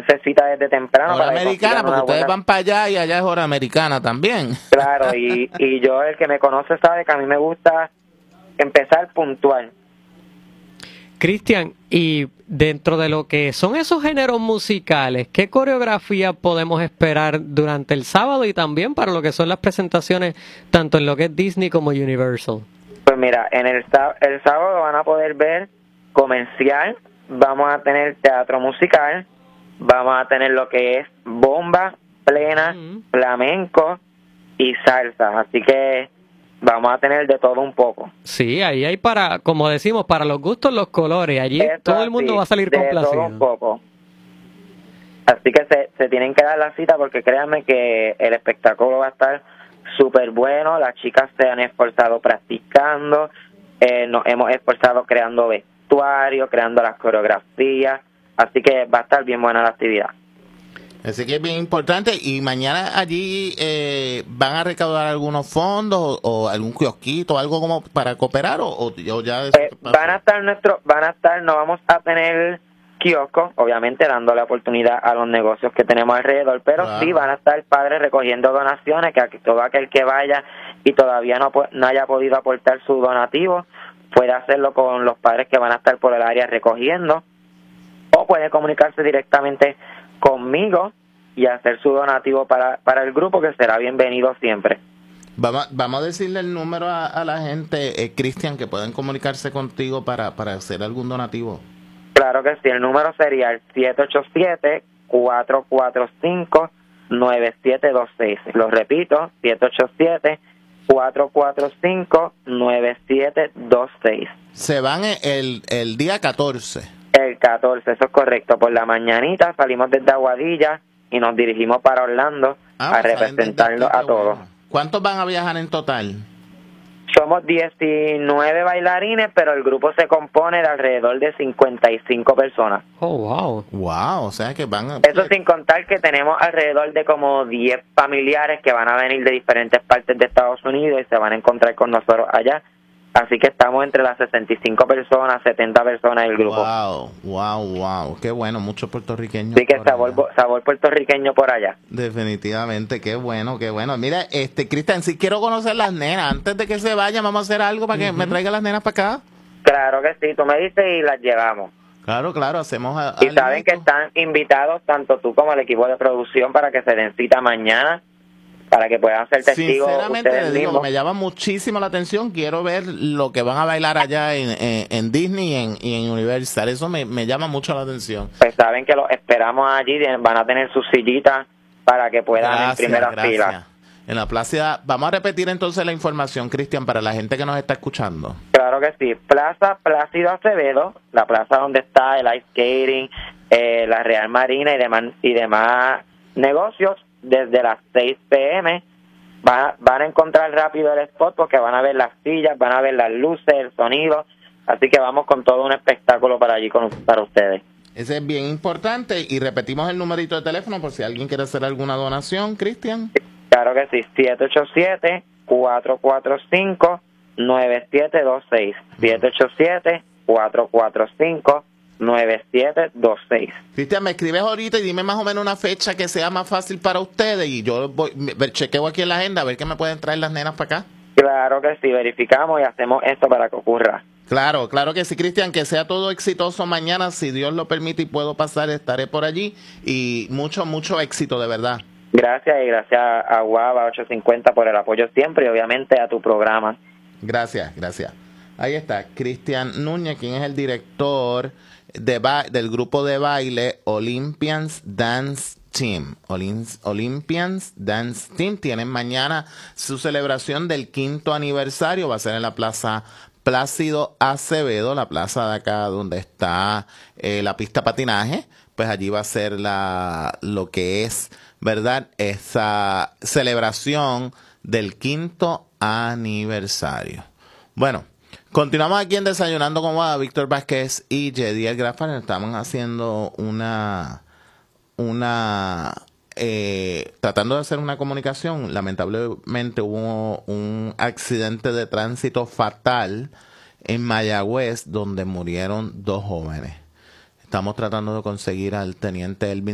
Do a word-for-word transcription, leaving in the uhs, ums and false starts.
se cita desde temprano. Hora para americana, porque ustedes buena... van para allá y allá es hora americana también. Claro, y, y yo, el que me conoce sabe que a mí me gusta empezar puntual. Cristian, y dentro de lo que son esos géneros musicales, ¿qué coreografía podemos esperar durante el sábado y también para lo que son las presentaciones tanto en lo que es Disney como Universal? Pues mira, en el, el sábado van a poder ver comercial, vamos a tener teatro musical, vamos a tener lo que es bomba, plena, uh-huh. flamenco y salsa, así que vamos a tener de todo un poco. Sí, ahí hay para, como decimos, para los gustos, los colores. Allí Esto todo el mundo así, va a salir de complacido. Todo un poco. Así que se, se tienen que dar la cita porque créanme que el espectáculo va a estar súper bueno. Las chicas se han esforzado practicando, eh, nos hemos esforzado creando vestuario, creando las coreografías. Así que va a estar bien buena la actividad. Así que es bien importante. Y mañana allí eh, van a recaudar algunos fondos o, o algún kiosquito, algo como para cooperar o, o ya eh, van a estar nuestros, van a estar, no vamos a tener kioscos, obviamente dándole oportunidad a los negocios que tenemos alrededor, pero claro. sí van a estar padres recogiendo donaciones, que aquí todo aquel que vaya y todavía no, no haya podido aportar su donativo puede hacerlo con los padres que van a estar por el área recogiendo, o puede comunicarse directamente conmigo y hacer su donativo para, para el grupo, que será bienvenido siempre. Vamos, vamos a decirle el número a, a la gente, eh, Cristian, que pueden comunicarse contigo para, para hacer algún donativo. Claro que sí, el número sería el siete ocho siete, cuatro cuatro cinco, nueve siete dos seis. Lo repito, siete ocho siete, cuatro cuatro cinco, nueve siete dos seis. Se van el, el día catorce. El catorce, eso es correcto. Por la mañanita salimos desde Aguadilla y nos dirigimos para Orlando ah, a representarlos a todos. Bueno. ¿Cuántos van a viajar en total? Somos diecinueve bailarines, pero el grupo se compone de alrededor de cincuenta y cinco personas. Oh, wow. Wow, o sea que van a... Eso sin contar que tenemos alrededor de como diez familiares que van a venir de diferentes partes de Estados Unidos y se van a encontrar con nosotros allá. Así que estamos entre las sesenta y cinco personas, setenta personas del grupo. Wow, wow, wow. Qué bueno, muchos puertorriqueños. Sí, que sabor, sabor puertorriqueño por allá. Definitivamente, qué bueno, qué bueno. Mira, este, Cristian, si quiero conocer las nenas, antes de que se vayan, vamos a hacer algo para que uh-huh. me traigan las nenas para acá. Claro que sí, tú me dices y las llevamos. Claro, claro, hacemos a, Y saben que están invitados tanto tú como el equipo de producción para que se den cita mañana, para que puedan ser testigos. Sinceramente ustedes les digo, mismos. me llama muchísimo la atención. Quiero ver lo que van a bailar allá en, en, en Disney y en, y en Universal. Eso me, me llama mucho la atención. Pues saben que los esperamos allí, van a tener sus sillitas para que puedan gracias, en primera gracias. fila. En la plaza, vamos a repetir entonces la información, Cristian, para la gente que nos está escuchando. Claro que sí, Plaza Plácido Acevedo, la plaza donde está el ice skating, eh, la Real Marina y demás, y demás negocios. Desde las seis pe eme van, van a encontrar rápido el spot porque van a ver las sillas, van a ver las luces, el sonido, así que vamos con todo un espectáculo para allí con, para ustedes. Ese es bien importante y repetimos el numerito de teléfono por si alguien quiere hacer alguna donación, Cristian. Claro que sí, siete ocho siete, cuatro cuatro cinco, nueve siete dos seis, siete ocho siete, cuatro cuatro cinco, nueve siete dos seis. Cristian, me escribes ahorita y dime más o menos una fecha que sea más fácil para ustedes y yo voy, me, chequeo aquí en la agenda a ver qué me pueden traer las nenas para acá. Claro que sí, verificamos y hacemos esto para que ocurra. Claro, claro que sí, Cristian, que sea todo exitoso mañana, si Dios lo permite y puedo pasar, estaré por allí y mucho, mucho éxito, de verdad. Gracias y gracias a Guava ochocientos cincuenta por el apoyo siempre y obviamente a tu programa. Gracias, gracias. Ahí está, Cristian Núñez, quien es el director de ba del grupo de baile Olympians Dance Team. Olymp Olympians Dance Team tienen mañana su celebración del quinto aniversario. Va a ser en la Plaza Plácido Acevedo, la plaza de acá donde está eh, la pista de patinaje. Pues allí va a ser la lo que es, ¿verdad? Esa celebración del quinto aniversario. Bueno, continuamos aquí en Desayunando con Guada. Víctor Vázquez y Yediel Grafan estamos haciendo una, una, eh, tratando de hacer una comunicación. Lamentablemente hubo un accidente de tránsito fatal en Mayagüez donde murieron dos jóvenes. Estamos tratando de conseguir al teniente Elvin